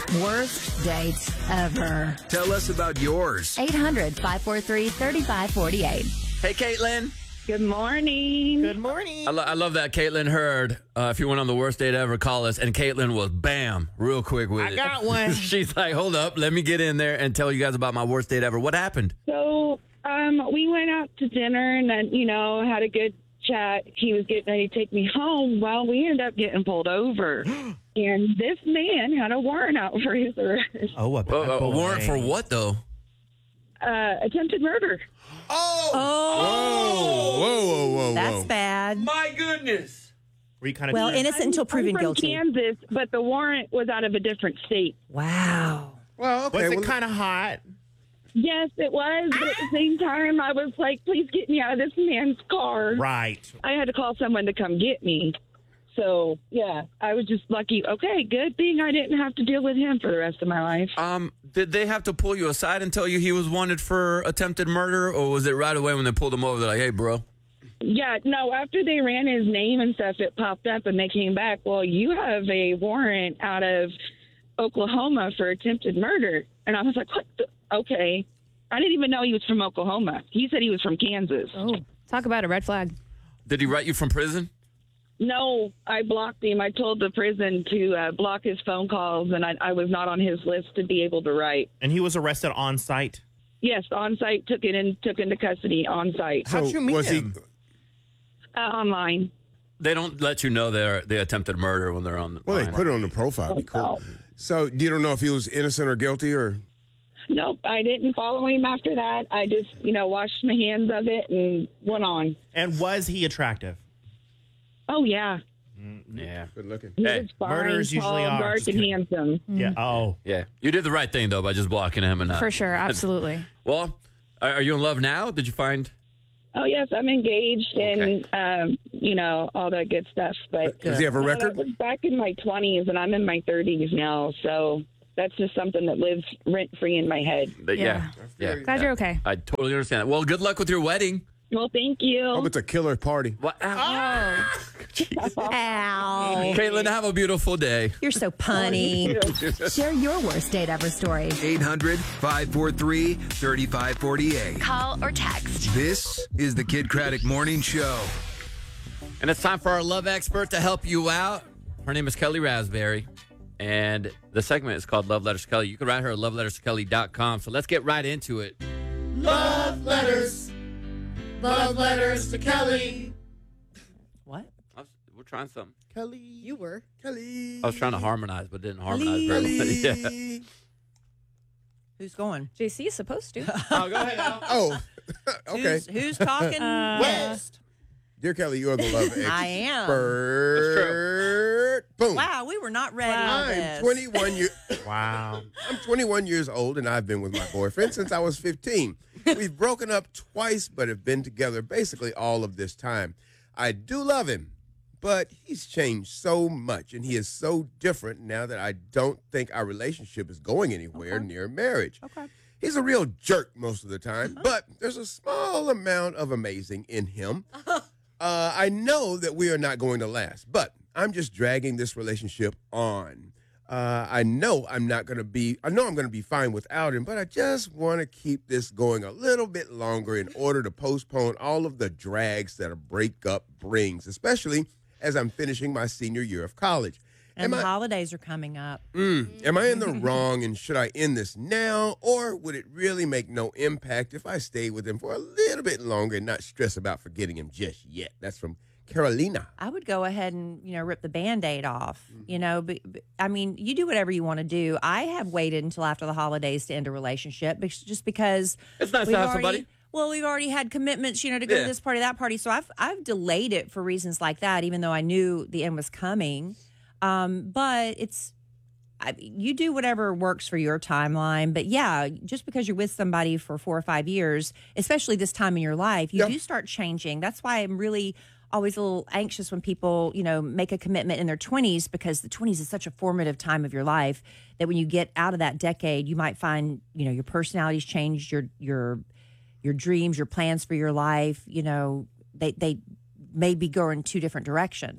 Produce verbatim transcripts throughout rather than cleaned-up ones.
Worst date ever. Tell us about yours. eight hundred, five four three, three five four eight. Hey, Caitlin. Good morning. Good morning. I, lo- I love that Caitlin heard. Uh, if you went on the worst date ever, call us. And Caitlin was bam, real quick with I it. got one. She's like, hold up, let me get in there and tell you guys about my worst date ever. What happened? So um, we went out to dinner and then, you know, had a good chat. He was getting ready to take me home. Well, we ended up getting pulled over. And this man had a warrant out for his arrest. Oh, a, Uh, a warrant for what, though? Uh, attempted murder. Oh. Oh, Whoa, whoa, whoa, whoa. that's bad. My goodness. Were you kind of Well, innocent until proven I'm from guilty. Kansas, but the warrant was out of a different state. Wow. Well, okay. Was it well, kind of hot? Yes, it was. But at the same time, I was like, please get me out of this man's car. Right. I had to call someone to come get me. So, yeah, I was just lucky. Okay, good thing I didn't have to deal with him for the rest of my life. Um, did they have to pull you aside and tell you he was wanted for attempted murder, or was it right away when they pulled him over? They're like, hey, bro. Yeah, no, after they ran his name and stuff, it popped up and they came back. Well, you have a warrant out of Oklahoma for attempted murder. And I was like, what the? Okay. I didn't even know he was from Oklahoma. He said he was from Kansas. Oh, talk about a red flag. Did he write you from prison? No, I blocked him. I told the prison to uh, block his phone calls, and I, I was not on his list to be able to write. And he was arrested on site? Yes, on site, took it in, took into custody on site. How'd you meet was him? Uh, online. They don't let you know they're they attempted murder when they're on the Well, they line. put it on the profile. Be cool. So you don't know if he was innocent or guilty, or? Nope, I didn't follow him after that. I just, you know, washed my hands of it and went on. And was he attractive? Oh, yeah. Yeah. Good looking. He Hey, was fine, murderers usually tall, are. dark, Just and kidding. handsome. Yeah. Oh. Yeah. You did the right thing, though, by just blocking him. and uh, For sure, absolutely. Well, are are you in love now? Did you find... Oh, yes, I'm engaged and, um, you know, all that good stuff. But Does he have a you know, record? that was back in my twenties, and I'm in my thirties now. So that's just something that lives rent-free in my head. But yeah. Yeah. Glad you're okay. I totally understand that. Well, good luck with your wedding. Well, thank you. Oh, it's a killer party. What? Oh. Ow. Caitlin, have a beautiful day. You're so punny. Share your worst date ever story. eight hundred, five four three, three five four eight. Call or text. This is the Kid Craddock Morning Show. And it's time for our love expert to help you out. Her name is Kelly Raspberry. And the segment is called Love Letters to Kelly. You can write her at love letters to kelly dot com. So let's get right into it. Love letters. Love letters to Kelly. What? I was- We're trying something. Kelly. You were. Kelly. I was trying to harmonize, but didn't harmonize very well. Yeah. Who's going? J C is supposed to. Oh, go ahead, Al. Oh, okay. Who's, who's talking Uh, West? Dear Kelly, you are the love expert. I am. Boom. Wow, we were not ready on I'm this. twenty-one years. Wow. I'm twenty-one years old, and I've been with my boyfriend since I was fifteen. We've broken up twice, but have been together basically all of this time. I do love him, but he's changed so much, and he is so different now that I don't think our relationship is going anywhere Okay. near marriage. Okay. He's a real jerk most of the time, but there's a small amount of amazing in him. Uh, I know that we are not going to last, but I'm just dragging this relationship on. Uh, I know I'm not going to be, I know I'm going to be fine without him, but I just want to keep this going a little bit longer in order to postpone all of the drags that a breakup brings, especially as I'm finishing my senior year of college. And Am the I, holidays are coming up. mm, am I in the wrong, and should I end this now, or would it really make no impact if I stay with him for a little bit longer and not stress about forgetting him just yet? That's from Carolina. I would go ahead and, you know, rip the Band-Aid off, you know. But, but, I mean, you do whatever you want to do. I have waited until after the holidays to end a relationship bec- just because It's nice we've to have already, somebody. Well, we've already had commitments, you know, to go Yeah. to this party, that party. So I've I've delayed it for reasons like that, even though I knew the end was coming. Um, but it's, I, you do whatever works for your timeline. But yeah, just because you're with somebody for four or five years, especially this time in your life, you Yep. do start changing. That's why I'm really always a little anxious when people, you know, make a commitment in their twenties, because the twenties is such a formative time of your life that when you get out of that decade, you might find, you know, your personality's changed, your your your dreams, your plans for your life, you know, they they may be going two different directions.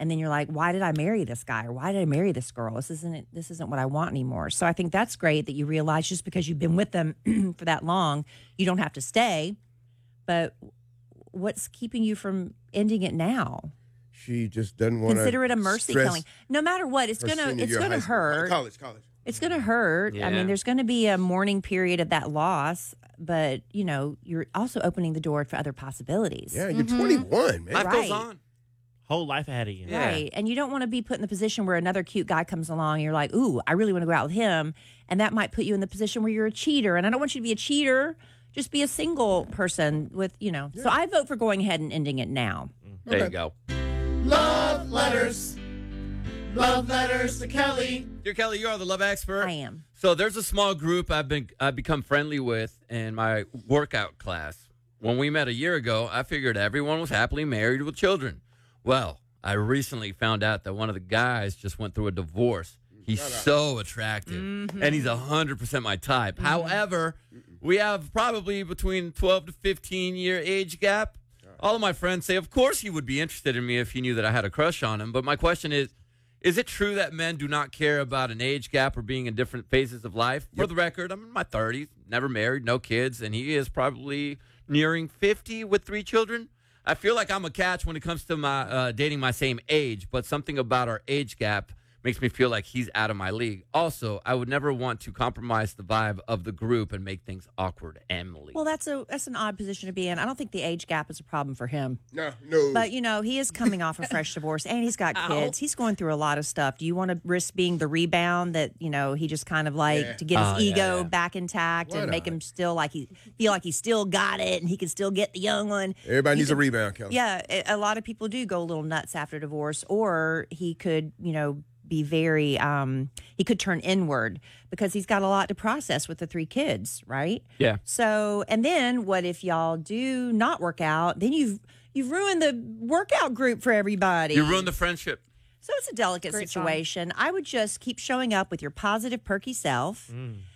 and then you're like, why did I marry this guy, or why did I marry this girl? This isn't this isn't what I want anymore. So I think that's great that you realize just because you've been with them for that long, you don't have to stay. But what's keeping you from ending it now? She just doesn't want to Consider it a mercy killing. No matter what, it's gonna it's gonna hurt. College, college. It's gonna hurt. Yeah. I mean, there's gonna be a mourning period of that loss, but you know, you're also opening the door for other possibilities. Yeah, you're twenty-one, man. Life Right. goes on. Whole life ahead of you. Yeah. Right. And you don't want to be put in the position where another cute guy comes along and you're like, ooh, I really want to go out with him. And that might put you in the position where you're a cheater. And I don't want you to be a cheater. Just be a single person with, you know. So I vote for going ahead and ending it now. There you go. Love letters. Love letters to Kelly. Dear Kelly, you are the love expert. I am. So there's a small group I've been I've become friendly with in my workout class. When we met a year ago, I figured everyone was happily married with children. Well, I recently found out that one of the guys just went through a divorce. He's so attractive, and he's one hundred percent my type. However, we have probably between twelve to fifteen year age gap. All of my friends say, of course he would be interested in me if he knew that I had a crush on him. But my question is, is it true that men do not care about an age gap or being in different phases of life? For the record, I'm in my thirties, never married, no kids, and he is probably nearing fifty with three children. I feel like I'm a catch when it comes to my uh, dating my same age, but something about our age gap makes me feel like he's out of my league. Also, I would never want to compromise the vibe of the group and make things awkward. Emily. Well, that's a that's an odd position to be in. I don't think the age gap is a problem for him. No, no. But, you know, he is coming off a fresh divorce and he's got kids. He's going through a lot of stuff. Do you want to risk being the rebound that, you know, he just kind of like Yeah. to get his Oh, yeah, ego yeah. back intact Why and make not? him still like he feel like he still got it and he can still get the young one? Everybody He needs a could- rebound, Kelly. Yeah, a a lot of people do go a little nuts after divorce, or he could, you know, be very, um, he could turn inward because he's got a lot to process with the three kids, right? Yeah. So, and then what if y'all do not work out? Then you've you've ruined the workout group for everybody. You ruined the friendship. So it's a delicate Great song. situation. I would just keep showing up with your positive, perky self.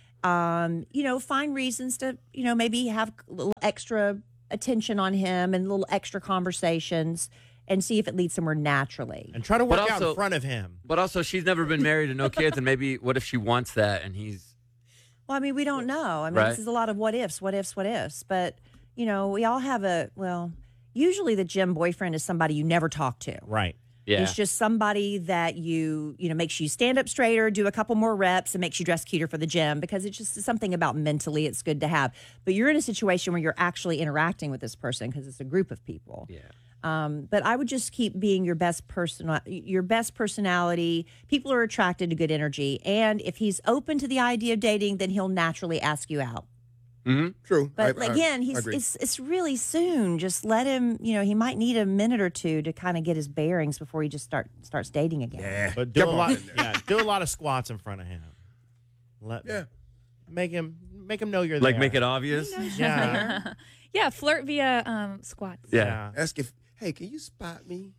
Um, you know, find reasons to, you know, maybe have a little extra attention on him and little extra conversations and see if it leads somewhere naturally. And try to work But out also- in front of him. But also, she's never been married and no kids, and maybe what if she wants that and he's Well, I mean, we don't know. I mean, Right. this is a lot of what ifs, what ifs, what ifs. But, you know, we all have a, well, usually the gym boyfriend is somebody you never talk to. Right. yeah. He's just somebody that you, you know, makes you stand up straighter, do a couple more reps, and makes you dress cuter for the gym because it's just something about mentally it's good to have. But you're in a situation where you're actually interacting with this person because it's a group of people. Yeah. Um, but I would just keep being your best person, your best personality. People are attracted to good energy, and if he's open to the idea of dating, then he'll naturally ask you out. Mm-hmm. True. But I- I- again, I he's agree. it's it's really soon. Just let him. You know, he might need a minute or two to kind of get his bearings before he just start starts dating again. Yeah. But do a Come on lot. in there. Yeah, do a lot of squats in front of him. Let Yeah. make him make him know you're Like there. make it obvious. Yeah. Yeah, flirt via um, squats. Yeah. Ask if, hey, can you spot me?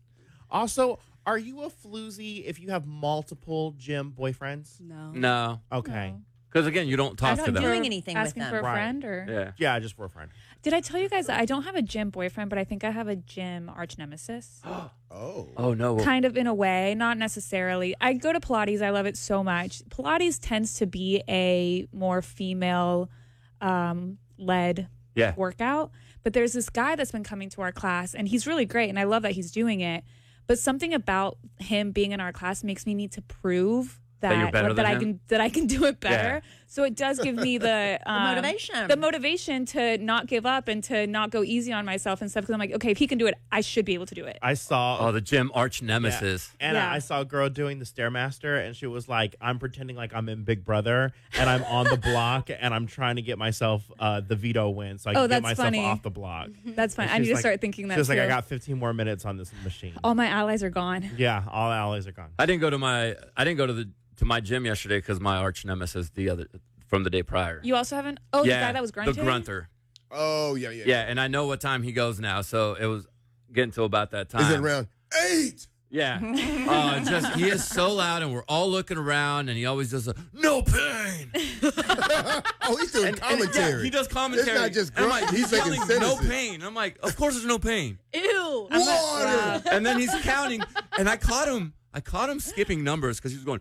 Also, are you a floozy if you have multiple gym boyfriends? No. No, Okay. because again, you don't talk I'm to not them. doing anything with Asking them. for a Right. friend or Yeah. Yeah, just for a friend. did I tell you guys that I don't have a gym boyfriend, but I think I have a gym arch nemesis? Oh. Oh no. Well, Kind of in a way, not necessarily. I go to Pilates. I love it so much. Pilates tends to be a more female um, led yeah. workout. But there's this guy that's been coming to our class, and he's really great, and I love that he's doing it. But something about him being in our class makes me need to prove that That you're better that than I him? can that I can do it better. So it does give me the, um, motivation. the motivation to not give up and to not go easy on myself and stuff. Because I'm like, okay, if he can do it, I should be able to do it. I saw Oh, the gym arch yeah. nemesis. And Yeah. I saw a girl doing the Stairmaster, and she was like, I'm pretending like I'm in Big Brother, and I'm on the block, and I'm trying to get myself uh, the veto win so I Oh, can get that's myself funny. off the block. That's fine. And I she's need to like- start thinking that She was too. like, I got fifteen more minutes on this machine. All my allies are gone. Yeah, all allies are gone. I didn't go to my I didn't go to the to my gym yesterday because my arch nemesis the other from the day prior. You also haven't. Oh, yeah, the guy that was grunting. the grunter. Oh, yeah, yeah. Yeah, and I know what time he goes now, so it was getting to about that time. Is it around eight? Yeah. uh, just he is so loud, and we're all looking around, and he always does a no pain. Oh, he's doing And- and, commentary. yeah, he does commentary. It's not just And I'm grunt. like, He's he's making yelling, no sentences. pain. I'm like, of course there's no pain. Ew. Water. And then he's counting, and I caught him. I caught him skipping numbers because he was going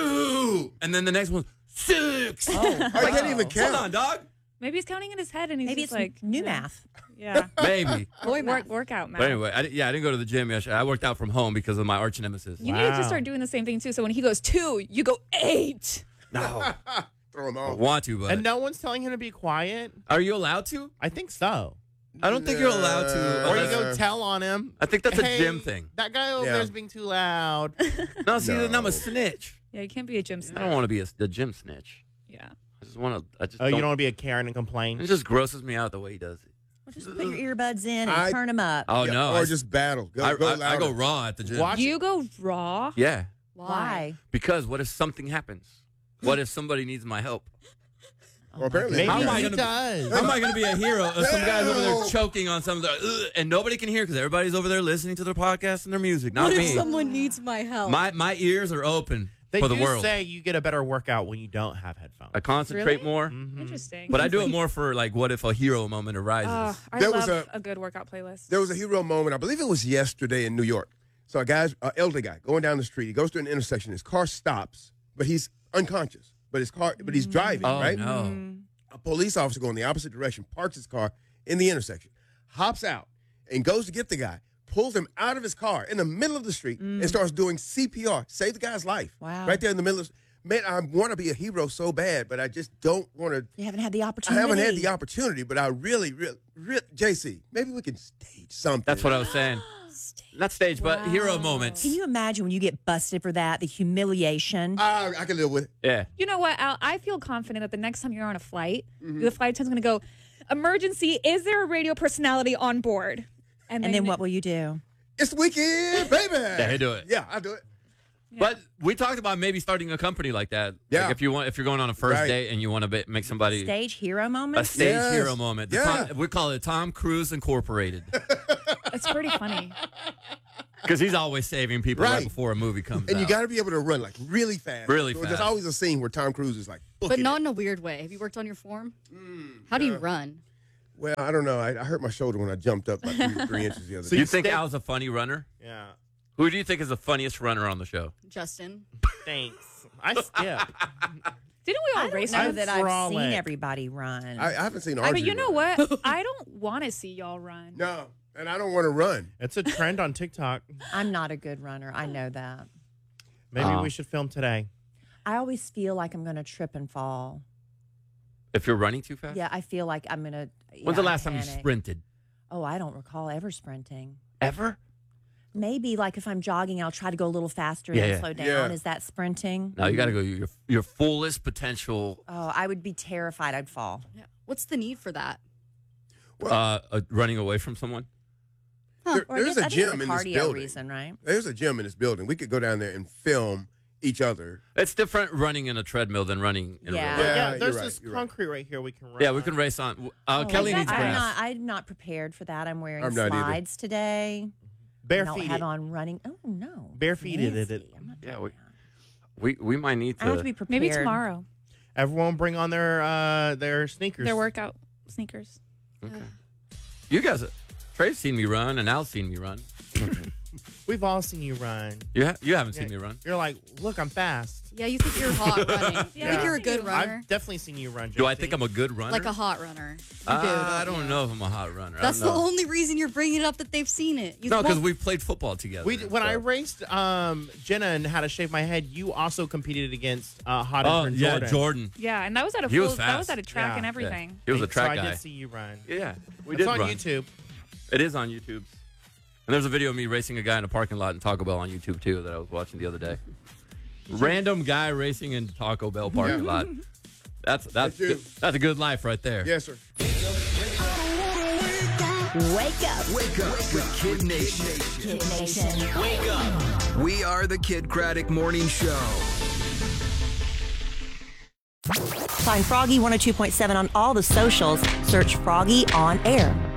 two, and then the next one six. Oh, I can't even count. Hold on, dog. Maybe he's counting in his head and he's Maybe just it's like new yeah. math. Yeah. Maybe. Boy math. Work, workout math. But anyway, I, di- yeah, I didn't go to the gym yesterday. I worked out from home because of my arch nemesis. You needed Wow. to start doing the same thing too. So when he goes two, you go eight. No, Throw him I off. want to, but And no one's telling him to be quiet. are you allowed to? I think so. I don't think you're allowed to. Or you unless- go tell on him. I think that's a "Hey, gym thing. That guy over Yeah. there is being too loud. No, see, then I'm No. a snitch. Yeah, you can't be a gym I snitch. don't want to be a, a gym snitch. Yeah. I just want to. I just. Oh, you don't, don't want to be a Karen and complain? It just grosses me out the way he does it. Well, just put your earbuds in and I- turn them up. Oh Yeah, no! Or I, just battle. Go, I, go I, I louder. go raw at the gym. Watch- You go raw. Yeah, Why? because what if something happens? What if somebody needs my help? Well, apparently, Maybe How am I he gonna be- does. How am I going to be a hero if some guy's over there choking on something "Ugh," and nobody can hear because everybody's over there listening to their podcast and their music? Not What if me. someone needs my help? My my ears are open They for the do world. say you get a better workout when you don't have headphones. I concentrate Really? more, Mhm. Interesting. but I do it more for like, what if a hero moment arises? Uh, I There love was a, a- good workout playlist. there was a hero moment. I believe it was yesterday in New York. So a guy's uh, elder guy going down the street. He goes to an intersection. His car stops, but he's unconscious. But his car, but he's driving, oh right? no! A police officer going the opposite direction, parks his car in the intersection, hops out, and goes to get the guy, pulls him out of his car in the middle of the street, and starts doing C P R, save the guy's life. Wow. Right there in the middle of. Man, I want to be a hero so bad, but I just don't want to. You haven't had the I opportunity. haven't had the opportunity, but I really, really, really, J C, maybe we can stage something. That's what I was saying. Not stage, but hero moments. Can you imagine when you get busted for that, the humiliation? I, I can live with it. Yeah. You know what, Al? I feel confident that the next time you're on a flight, Mm-hmm. the flight attendant's going to go, emergency, is there a radio personality on board? and then what will you do? It's the weekend, baby. Yeah, do it. Yeah, I'll do it. But we talked about maybe starting a company like that. Yeah. Like if you want, if you're going on a first Right. date and you want to be, make somebody Stage hero a moment? stage Yes. hero moment. The Yeah. Tom- we call it Tom Cruise Incorporated It's pretty funny. because he's always saving people right, Right. before a movie comes And out. you got to be able to run like really fast. Really so fast. There's always a scene where Tom Cruise is like, but booking not it. in a weird way. Have you worked on your form? How do you run? Well, I don't know. I, I hurt my shoulder when I jumped up like three, three inches the other So day. you you think stay- Al's a funny runner? Yeah. Who do you think is the funniest runner on the show? Justin. Thanks. I skip. Didn't we all I don't race know I'm that I've seen frolic. everybody run. I, I haven't seen I, Audrey but you know run. what? I don't want to see y'all run. No, and I don't want to run. It's a trend on TikTok. I'm not a good runner. I know that. Maybe Oh. we should film today. I always feel like I'm going to trip and fall. If you're running too fast? Yeah, I feel like I'm going to. When's the last time you sprinted? Oh, I don't recall ever sprinting. Ever? Maybe like if I'm jogging, I'll try to go a little faster and Yeah, then yeah. slow down. Yeah. Is that sprinting? No, you got to go your your fullest potential. Oh, I would be terrified I'd fall. Yeah. What's the need for that? Well- Uh, uh, running away from someone. There- Or I there's guess- a I think it's gym in a this cardio building. reason, right? There's a gym in this building. We could go down there and film each other. It's different running in a treadmill than running in Yeah. a But real life. yeah, you're there's right, this you're right. concrete right here we can run. Yeah, we on. can race on. Uh, Oh, Kelly is that- needs I'm grass. not, I'm not prepared for that. I'm wearing I'm not either. slides today. bare I don't feet. have it. on running. Oh no, Bare feet it, it, Fancy. it. I'm not Yeah, doing we- that. We we might need I have to to. be prepared. Maybe tomorrow. Everyone bring on their uh their sneakers. Their workout sneakers. Okay. You guys, Trey's seen me run, and Al's seen me run. We've all seen you run. You ha- you haven't Yeah. seen me run. You're like, look, I'm fast. Yeah, you think you're hot running. You Yeah. think you're a good runner. I've definitely seen you run. Do I J C. think I'm a good runner? Like a hot runner. You Uh, do, I don't don't you? know if I'm a hot runner. I That's the don't know. only reason you're bringing it up that they've seen it. You No, because won't- we've played football together. We when I so. raced um Jenna and how to shave my head, you also competed against uh hot Oh intern yeah, Jordan. Jordan. Yeah, and that was at a He full, was that was fast. at a track Yeah. and Yeah. everything. He was a So track I guy. did see you run. Yeah, we It's did on run. YouTube. It is on YouTube. And there's a video of me racing a guy in a parking lot in Taco Bell on YouTube too that I was watching the other day. Random guy racing in Taco Bell parking lot. That's that's That's you. good, that's a good life right there. Yes, sir. Wake up, Wake up with Kid Nation. Kid Nation. Wake up. We are the Kid Craddock Morning Show. Find Froggy one oh two point seven on all the socials. Search Froggy on Air.